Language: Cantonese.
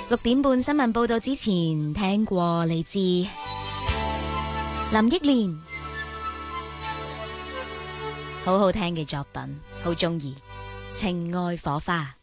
6點半新聞報道之前，聽過嚟自林憶蓮好好聽嘅作品，好鍾意《情愛火花》。